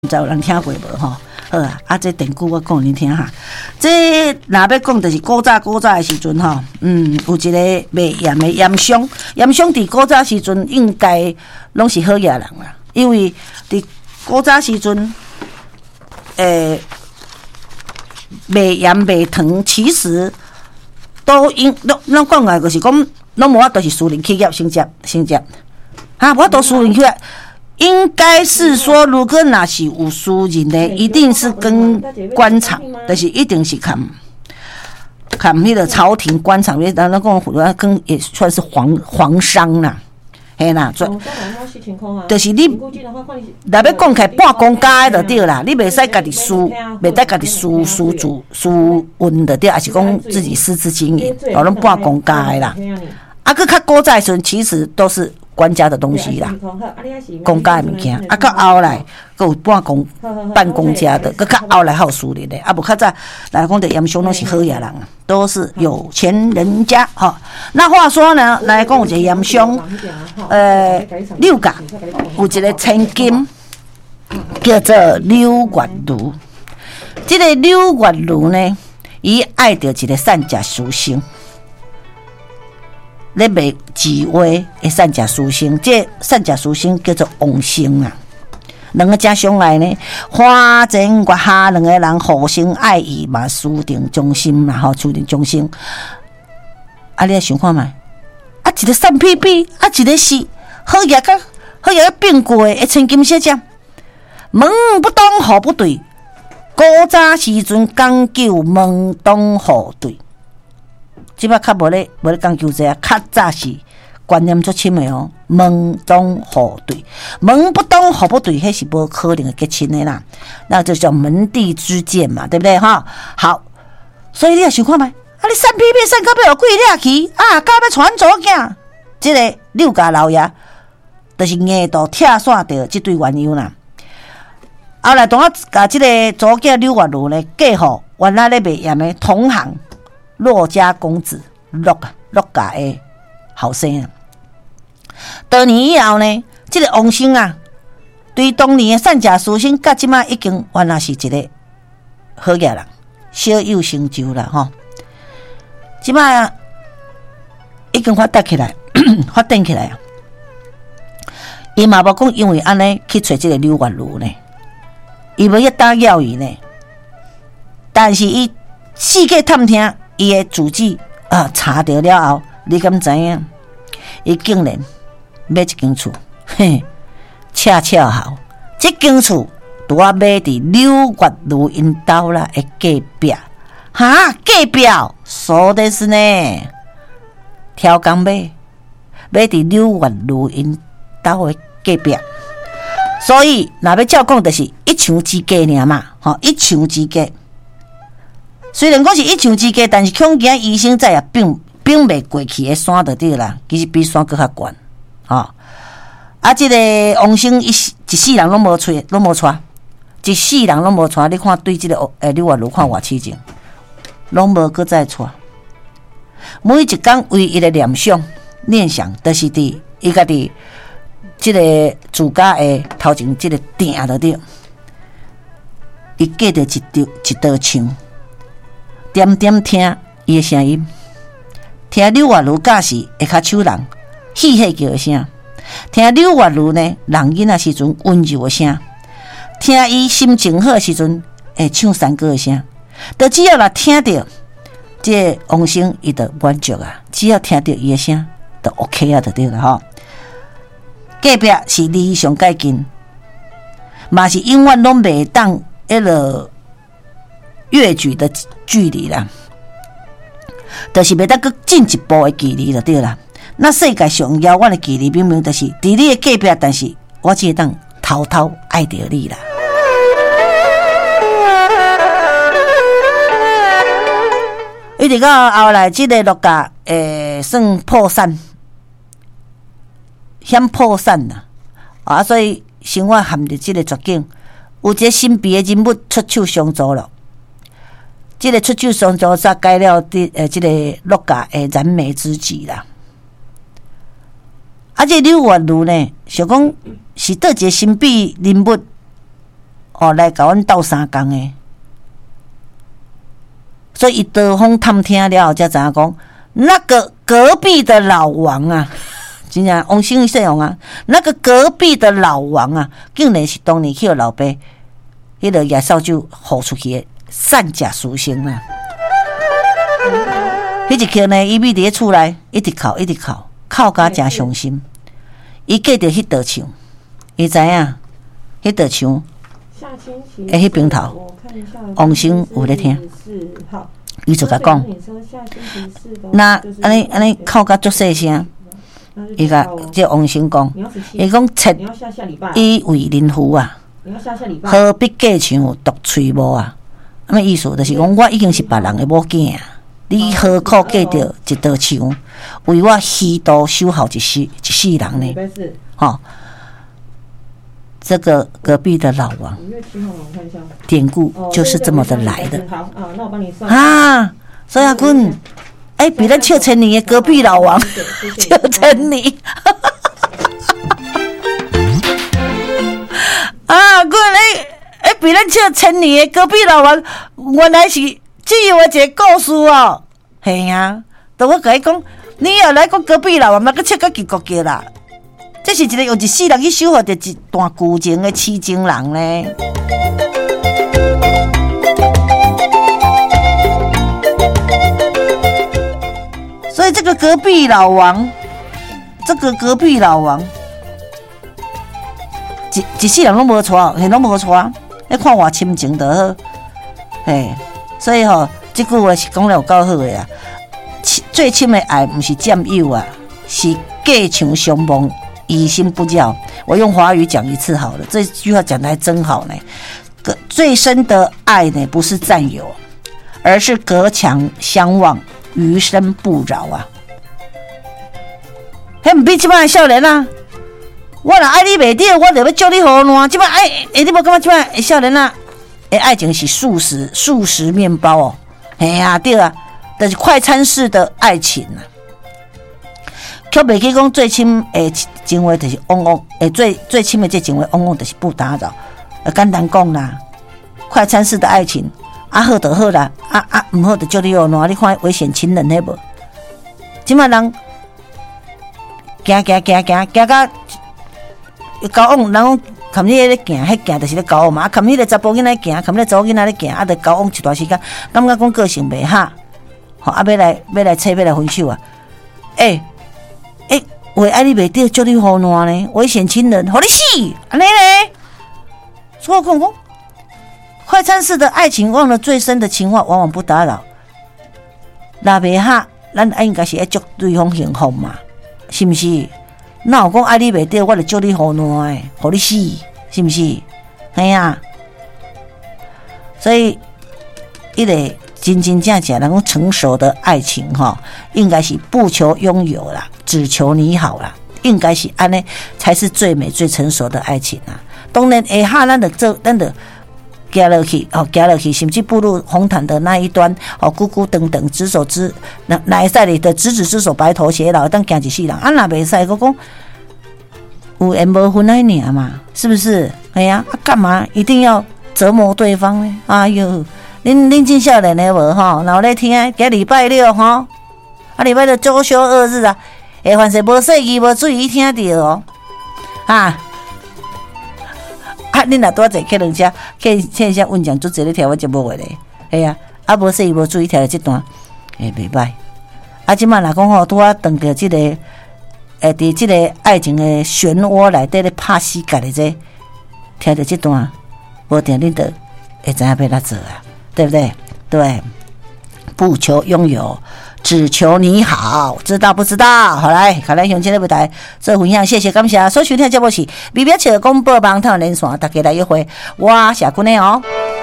不知有人听过无吼？好啊，这典故我讲恁听哈。这若要讲，就是古早的时阵吼，有一个卖盐的盐商，盐商伫古早时阵应该拢是好野人啦，因为伫古早时阵，卖盐卖糖，其实都拢讲来就是讲，拢无法度是私人企业成接，哈，无法度私人企业。应该是说，如果那是有私人的，一定是跟官场，就是一定是看那个朝廷官场，那讲跟也算是皇商啦，嘿啦，就是你若要讲起来半公家的就对啦，你袂使家己袂使家己私运的对，还是讲自己私自经营，搞拢半公家的啦。啊，佮较古早的时阵，其实都是官家的东西啦，公家的物件。啊，到后来佮有半公家的，佮较后来还有私人的。啊，无较早来讲的盐商拢是好野人啊，都是有钱人家哈。那话说呢，来讲有一个盐商，柳家有一个千金叫做柳月如。这个柳月如呢，伊爱着一个善假书生。咧卖字画的善假书生，这善假书生叫做王生啊。两个真相爱呢，花前月下两个人互相爱意嘛，私定终身啦，私定终身。啊，你来想看卖，啊，一个善屁屁，啊，一个是好野个变过的千金小姐，门不当户不对，古早时阵讲究门当户对。即摆较无咧讲究这啊，较早是观念足深的哦。门当户对，门不当户不对，迄是无可能的结亲的啦。那就叫门第之见嘛，对不对哈？好，所以你也想看觅，啊，你散屁屁散到要有几掠去啊，到要传祖囝，这个柳家老爷，就是硬度拆散掉这对鸳鸯啦。后来当我甲这个祖囝柳月如呢，嫁互原来咧卖盐的同行。骆家公子骆家的后生啊，多年以后呢，这个王生啊，对当年的善假书生，甲即马已经原来是一个好野人，小有成就啦吼。即马已经发达起来，发展起来啊。伊嘛无讲因为安尼去找这个柳月如呢，伊无去打扰伊呢，但是伊四界探听。伊的主旨啊，查到了后，你敢知影？伊竟然买一间厝，嘿，恰好，这间厝拄啊买伫柳月如因兜啦的隔壁，哈，隔壁，说的是呢，挑工买伫柳月如因兜的隔壁，所以若要照讲，就是一墙之隔尔嘛，吼，一墙之隔。虽然讲是一墙之隔，但是恐惊医生在也并未过去的山就对啦，其实比山更较悬啊！啊，这个王生一世人拢无娶，一世人拢无娶。你看对这个柳月如看偌起劲，拢无搁再娶。每一天唯一的念想，就是伫伊家己这个自家的头前这个顶就对，伊架着一道墙。点点听伊的声音，听柳月如假时会较手人喜喜叫的声，听柳月如呢人囡仔时阵温柔的声，听伊心情好的时阵会唱山歌的声，就只要若听到这王生伊就满足啊，只要听到伊的声就 OK 啊，就对了吼。隔壁是离上介近，嘛是永远拢袂当迄落越距的距离啦，就是袂当搁进一步的距离就对啦。那世界上遥远的距离，明明就是伫你的隔壁，但是我只会当偷偷爱着你啦。一直到后来，这个陆家算破产，险破产啦啊！所以生活陷入这个绝境，有一个神秘的人物出手相助了。这个出手相助，才解了这个陆家的燃眉之急啦。啊，这柳月如呢，想讲是倒一个神秘人物来甲阮斗相共诶。所以刀锋探听了后，才知影讲，那个隔壁的老王啊，真正王生姓王啊，那个隔壁的老王啊，竟然是当年去互老爸迄个野扫帚呼出去的善假书生啊。迄一刻呢，伊咪伫咧厝内一直哭，一直哭，哭甲真伤心。伊记着迄道墙，伊知影迄道墙诶，迄边头王生有咧听，伊就甲讲，那安尼哭甲足细声，伊甲即王生讲，伊讲切以为人夫啊，何必隔墙独吹无啊？咁意思就是讲，我已經是別人的某囝啊，你何苦隔着一道牆，為我虛度守候一世人呢？哦，這個隔壁的老王典故就是這麼的來的。 好啊，那我幫你算啊，所以阿君，比咱笑千年的隔壁老王，笑千年。啊，君比咱笑千年的隔壁老王，原來是只有一個故事哦。係啊，都我甲你講，你要來講隔壁老王，嘛個笑個結國叫啦。這是一個用一世人去守護着一段舊情的痴情人呢。所以這個隔壁老王，一世人攏無錯，係攏無錯。你看我親情就好，嘿，所以這句話是講了有夠好的啊。最深的愛不是佔有啊，是隔牆相望，疑心不交。我用華語講一次好了，這句話講得還真好呢。最深的愛呢，不是佔有，而是隔牆相望，餘生不擾啊。迄唔比即擺少年啊！我若愛你袂着，我就要祝你好暖。即擺你無感觉即擺少年啊？愛情是速食面包哦，嘿啊对啊，就是快餐式的愛情啊。卻袂記講最親情話就是汪汪，最親的這情話汪汪就是不打擾。簡單講啦，快餐式的愛情啊好就好啦，唔好就祝你好暖。你看危險情人迄無？即擺人。行到交往，人講冚你咧行，迄行就是咧交往嘛。冚你個查甫囡仔行，冚你查某囡仔咧行，就交往一段時間，感覺講個性袂合，要來切，要來分手啊！為愛你袂着，祝你好暖呢，危險情人，互你死，安尼咧。所以我講，快餐式的愛情，忘了最深的情話，往往不打擾。若袂合，咱應該是要祝對方幸福嘛。是不是？那有講愛你袂着，我就祝你好暖誒，互你死，是不是？係啊。所以，一個真正能夠成熟的愛情哈，應該是不求擁有啦，只求你好啦，應該是安尼才是最美最成熟的愛情啊。當然，下咱就行落去，甚至步入紅毯的那一端，孤孤單單，那會使你的執子之手，白頭偕老，當行一世人。若袂使，我講有緣無分那爾嘛，是不是？哎呀，幹嘛一定要折磨對方呢？哎呦，恁真少年的無吼，然後咧聽，今禮拜六吼，禮拜六週休2日啊，凡是無細記無注意聽到哦，恁若拄仔坐客人車，去下運將做這咧聽我節目話咧，係啊，無細無注意聽到這段，袂歹。即擺若講拄仔當着這個，佇這個愛情的漩渦內底咧拍死家的這，聽到這段，無定恁就會知影要哪做啊，對不對？對，不求擁有，只求你好，知道不知道？好來，看咱向這個舞台做分享，謝謝感謝。所收聽節目是美妙笑廣播網台連線，大家來約會，我是君的哦。